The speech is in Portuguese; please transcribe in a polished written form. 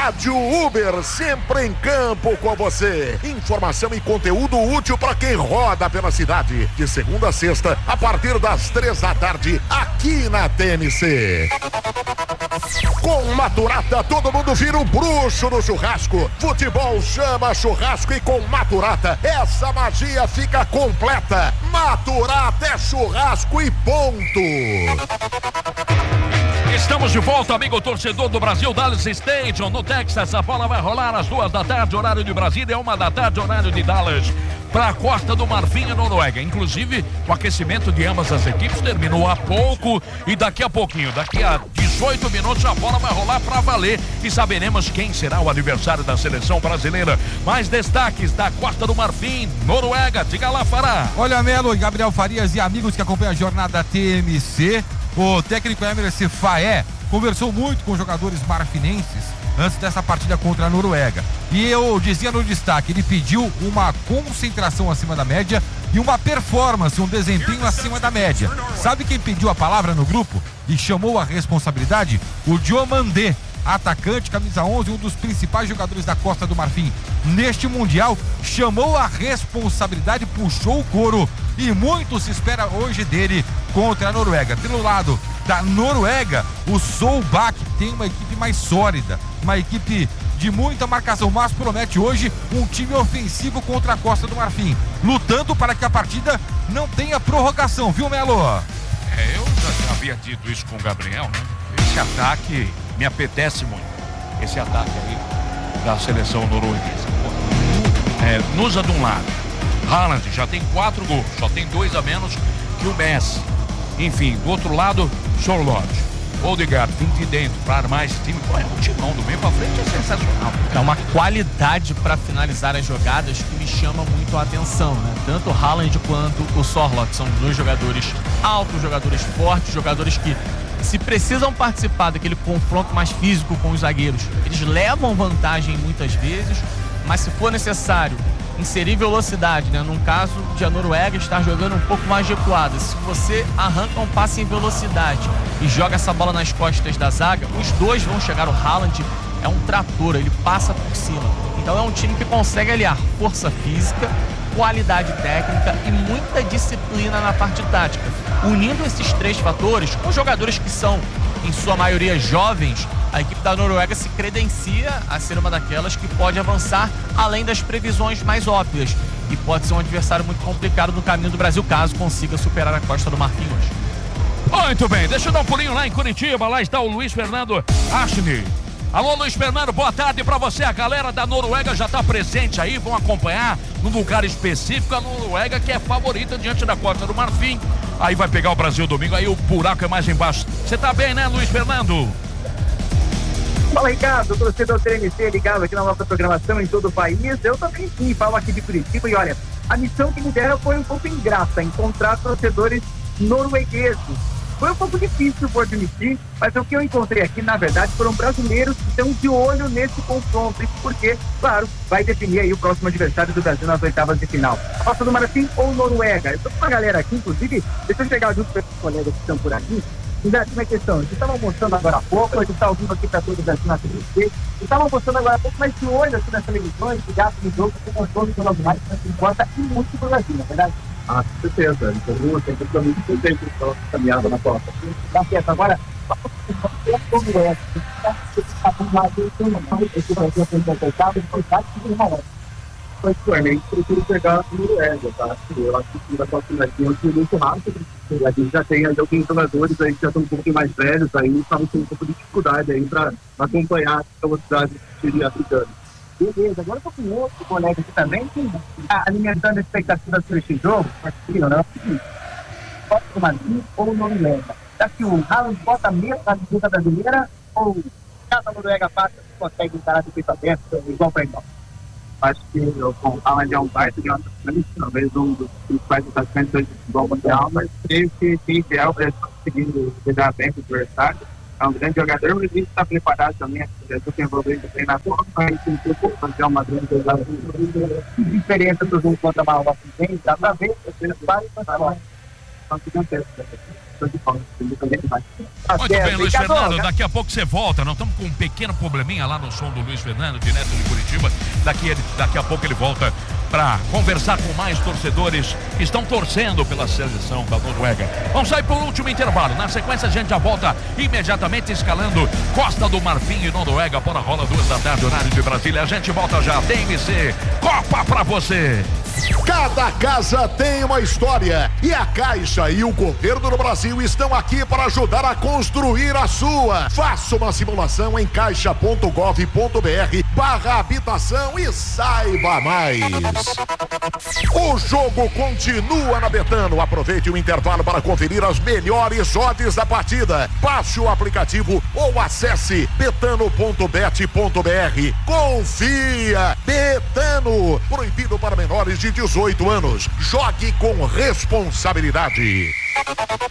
Rádio Uber, sempre em campo com você. Informação e conteúdo útil para quem roda pela cidade. De segunda a sexta, a partir das 3 da tarde, aqui na TMC. Com Maturata, todo mundo vira um bruxo no churrasco. Futebol chama churrasco e com Maturata, essa magia fica completa. Maturata é churrasco e ponto. Estamos de volta, amigo torcedor do Brasil, Dallas Stadium, no Texas. A bola vai rolar às 2 da tarde, horário de Brasília, 1 da tarde, horário de Dallas, para a Costa do Marfim e Noruega. Inclusive, o aquecimento de ambas as equipes terminou há pouco e daqui a pouquinho, daqui a 18 minutos, a bola vai rolar para valer e saberemos quem será o adversário da seleção brasileira. Mais destaques da Costa do Marfim, Noruega. Diga lá, Fará. Olha, Melo, Gabriel Farias e amigos que acompanham a jornada TMC. O técnico Emerson Faé conversou muito com os jogadores marfinenses antes dessa partida contra a Noruega. E eu dizia no destaque, ele pediu uma concentração acima da média e uma performance, um desempenho acima da média. Sabe quem pediu a palavra no grupo e chamou a responsabilidade? O Diomandé, atacante, camisa 11, um dos principais jogadores da Costa do Marfim neste Mundial, chamou a responsabilidade, puxou o couro e muito se espera hoje dele contra a Noruega. Pelo lado da Noruega, o Solbak tem uma equipe mais sólida, uma equipe de muita marcação, mas promete hoje um time ofensivo contra a Costa do Marfim, lutando para que a partida não tenha prorrogação, viu, Melo? Eu já havia dito isso com o Gabriel, né? Esse ataque me apetece muito, esse ataque aí da seleção norueguesa. Nusa de um lado, Haaland já tem 4 gols, só tem 2 a menos que o Messi. Enfim, do outro lado, Sorloth, Odegaard, vem de dentro para armar esse time. Pô, é um timão do meio para frente, é sensacional. É uma qualidade para finalizar as jogadas que me chama muito a atenção, né? Tanto o Haaland quanto o Sorloth são 2 jogadores altos, jogadores fortes, jogadores que, se precisam participar daquele confronto mais físico com os zagueiros, eles levam vantagem muitas vezes, mas se for necessário inserir velocidade, né? Num caso de a Noruega estar jogando um pouco mais recuada, se você arranca um passe em velocidade e joga essa bola nas costas da zaga, os dois vão chegar. O Haaland é um trator, ele passa por cima. Então é um time que consegue aliar força física, qualidade técnica e muita disciplina na parte tática. Unindo esses 3 fatores, com jogadores que são, em sua maioria, jovens, a equipe da Noruega se credencia a ser uma daquelas que pode avançar além das previsões mais óbvias e pode ser um adversário muito complicado no caminho do Brasil, caso consiga superar a Costa do Marfim hoje. Muito bem, deixa eu dar um pulinho lá em Curitiba, lá está o Luiz Fernando Ashney. Alô, Luiz Fernando, boa tarde pra você. A galera da Noruega já tá presente aí, vão acompanhar num lugar específico. A Noruega que é favorita diante da Costa do Marfim. Aí vai pegar o Brasil domingo, aí o buraco é mais embaixo. Você tá bem, né, Luiz Fernando? Fala, Ricardo, torcedor TMC ligado aqui na nossa programação em todo o país. Eu também sim, falo aqui de Curitiba e olha, a missão que me deram foi um pouco ingrata, encontrar torcedores noruegueses. Foi um pouco difícil, vou admitir, mas o que eu encontrei aqui, na verdade, foram brasileiros que estão de olho nesse confronto. Isso porque, claro, vai definir aí o próximo adversário do Brasil nas oitavas de final. Costa do Marfim ou Noruega? Eu tô com uma galera aqui, inclusive, deixa eu chegar junto com os colegas que estão por aqui. Ainda uma questão, a gente estava mostrando agora há pouco, a gente está ouvindo aqui para todos aqui na TVC, estava mostrando agora há pouco, mas de olho aqui nas televisões, de gato no jogo, que nós todos os mais que importa e muito pro Brasil, não é verdade? Ah, com certeza. Então, eu estou muito contente com a caminhada na Copa. Tá certo. Agora, como é? Particularmente, prefiro pegar no Noruega, tá? Eu acho que a Copa aqui é um time muito rápido. A gente já tem alguns jogadores aí que já estão um pouco mais velhos, aí estavam com um pouco de dificuldade aí para acompanhar a velocidade do time africano. Beleza, agora eu tô com outro colega aqui também, que tá alimentando expectativas para este jogo, não? Costa do Marfim ou Noruega? Será que o Haaland bota mesmo na disputa brasileira ou cada Noruega passa e consegue encarar de peito aberto, igual para igual? Acho que o Haaland é um baita de uma talvez um dos principais atacantes do futebol mundial, mas creio que tem ideal para ele conseguir jogar bem com o adversário. É um grande jogador, mas a gente está preparado também. Eu estou envolvido também na Copa, a gente tem que fazer uma grande jogada. Que diferença do jogo contra a Malva tem? Dá para ver, você vai passar lá. faço uma festa. Muito bem, Luiz Fernando, daqui a pouco você volta. Nós estamos com um pequeno probleminha lá no som do Luiz Fernando, direto de Curitiba. Daqui a pouco ele volta para conversar com mais torcedores que estão torcendo pela seleção da Noruega. Vamos sair por último intervalo. Na sequência a gente já volta imediatamente escalando Costa do Marfim e Noruega. Bola rola 2 da tarde, horário de Brasília. A gente volta já. TMC, Copa pra você. Cada casa tem uma história e a Caixa e o governo do Brasil estão aqui para ajudar a construir a sua. Faça uma simulação em caixa.gov.br/habitação e saiba mais. O jogo continua na Betano. Aproveite o intervalo para conferir as melhores odds da partida. Baixe o aplicativo ou acesse betano.bet.br. Confia! Betano. Proibido para menores de 18 anos. Jogue com responsabilidade.